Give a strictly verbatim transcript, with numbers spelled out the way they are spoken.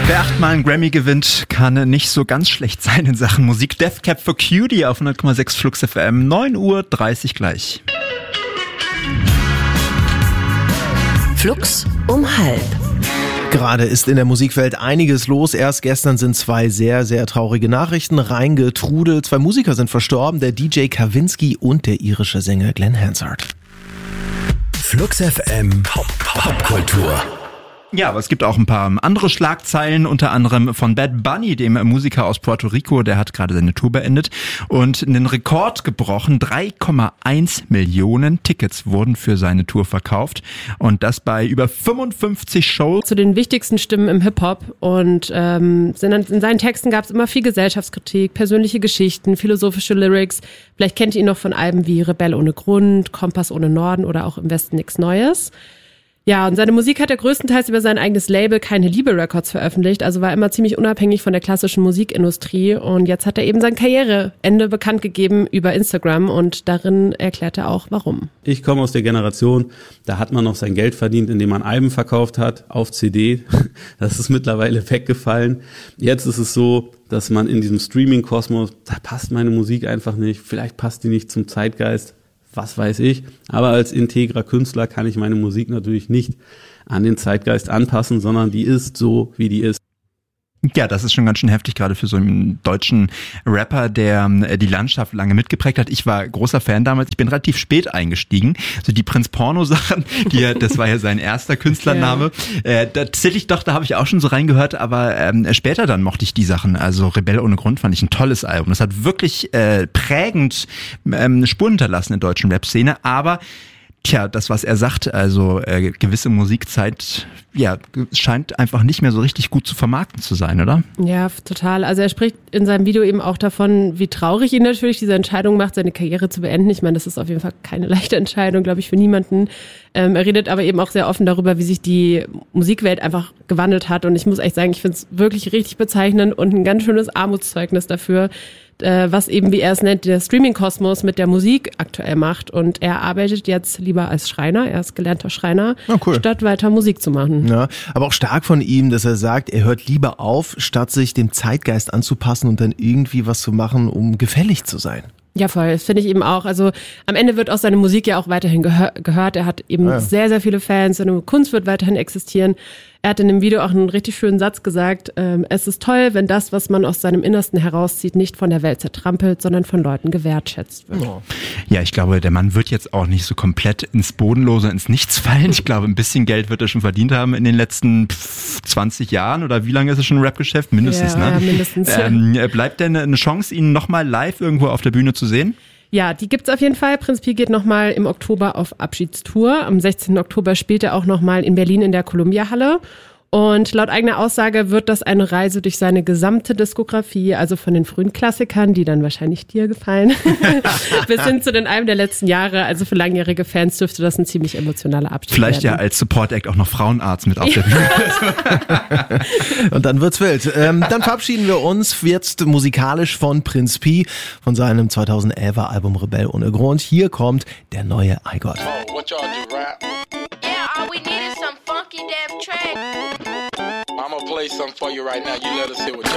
Wer achtmal einen Grammy gewinnt, kann nicht so ganz schlecht sein in Sachen Musik. Death Cab for Cutie auf hundert Komma sechs Flux F M, neun Uhr dreißig gleich. Flux um halb. Gerade ist in der Musikwelt einiges los. Erst gestern sind zwei sehr, sehr traurige Nachrichten reingetrudelt. Zwei Musiker sind verstorben, der D J Kavinsky und der irische Sänger Glenn Hansard. Flux F M Popkultur. Ja, aber es gibt auch ein paar andere Schlagzeilen, unter anderem von Bad Bunny, dem Musiker aus Puerto Rico, der hat gerade seine Tour beendet und einen Rekord gebrochen. drei Komma eins Millionen Tickets wurden für seine Tour verkauft und das bei über fünfundfünfzig Shows. Zu den wichtigsten Stimmen im Hip-Hop und ähm, in seinen Texten gab es immer viel Gesellschaftskritik, persönliche Geschichten, philosophische Lyrics. Vielleicht kennt ihr ihn noch von Alben wie Rebell ohne Grund, Kompass ohne Norden oder auch Im Westen nix Neues. Ja, und seine Musik hat er größtenteils über sein eigenes Label Keine Liebe Records veröffentlicht, also war immer ziemlich unabhängig von der klassischen Musikindustrie und jetzt hat er eben sein Karriereende bekannt gegeben über Instagram und darin erklärt er auch, warum. Ich komme aus der Generation, da hat man noch sein Geld verdient, indem man Alben verkauft hat auf C D. Das ist mittlerweile weggefallen. Jetzt ist es so, dass man in diesem Streaming-Kosmos, da passt meine Musik einfach nicht, vielleicht passt die nicht zum Zeitgeist. Was weiß ich, aber als integrer Künstler kann ich meine Musik natürlich nicht an den Zeitgeist anpassen, sondern die ist so, wie die ist. Ja, das ist schon ganz schön heftig, gerade für so einen deutschen Rapper, der die Landschaft lange mitgeprägt hat. Ich war großer Fan damals, ich bin relativ spät eingestiegen. So die Prinz Porno-Sachen, die, das war ja sein erster Künstlername. Ja. Äh, tatsächlich doch, da habe ich auch schon so reingehört, aber ähm, später dann mochte ich die Sachen. Also Rebell ohne Grund fand ich ein tolles Album. Das hat wirklich äh, prägend ähm, Spuren hinterlassen in der deutschen Rap-Szene, aber tja, das, was er sagt, also äh, gewisse Musikzeit, ja, scheint einfach nicht mehr so richtig gut zu vermarkten zu sein, oder? Ja, total. Also er spricht in seinem Video eben auch davon, wie traurig ihn natürlich diese Entscheidung macht, seine Karriere zu beenden. Ich meine, das ist auf jeden Fall keine leichte Entscheidung, glaube ich, für niemanden. Ähm, er redet aber eben auch sehr offen darüber, wie sich die Musikwelt einfach gewandelt hat. Und ich muss echt sagen, ich finde es wirklich richtig bezeichnend und ein ganz schönes Armutszeugnis dafür, was eben, wie er es nennt, der Streaming-Kosmos mit der Musik aktuell macht. Und er arbeitet jetzt lieber als Schreiner, er ist gelernter Schreiner, oh, cool. statt weiter Musik zu machen. Ja, aber auch stark von ihm, dass er sagt, er hört lieber auf, statt sich dem Zeitgeist anzupassen und dann irgendwie was zu machen, um gefällig zu sein. Ja, voll. Das finde ich eben auch. Also am Ende wird auch seine Musik ja auch weiterhin gehör- gehört. Er hat eben ja. sehr, sehr viele Fans. Seine Kunst wird weiterhin existieren. Er hat in dem Video auch einen richtig schönen Satz gesagt. Ähm, es ist toll, wenn das, was man aus seinem Innersten herauszieht, nicht von der Welt zertrampelt, sondern von Leuten gewertschätzt wird. Oh. Ja, ich glaube, der Mann wird jetzt auch nicht so komplett ins Bodenlose, ins Nichts fallen. Ich glaube, ein bisschen Geld wird er schon verdient haben in den letzten zwanzig Jahren. Oder wie lange ist es schon im Rap-Geschäft? Mindestens, ja, ne? Ja, mindestens. Ähm, bleibt denn eine Chance, ihn nochmal live irgendwo auf der Bühne zu sehen? Ja, die gibt's auf jeden Fall. Prinz Pi geht nochmal im Oktober auf Abschiedstour. Am sechzehnten Oktober spielt er auch nochmal in Berlin in der Columbia-Halle. Und laut eigener Aussage wird das eine Reise durch seine gesamte Diskografie, also von den frühen Klassikern, die dann wahrscheinlich dir gefallen, bis hin zu den Alben der letzten Jahre. Also für langjährige Fans dürfte das ein ziemlich emotionaler Abschied Vielleicht werden. ja als Support-Act auch noch Frauenarzt mit auf der Bühne. Und dann wird's wild. Ähm, dann verabschieden wir uns jetzt musikalisch von Prinz Pi, von seinem zweitausendelfer Album Rebell ohne Grund. Hier kommt der neue I Got. Oh, what y'all do, rap? Yeah, all we need is some funky damn track. I'm gonna play something for you right now. You let us hear what y'all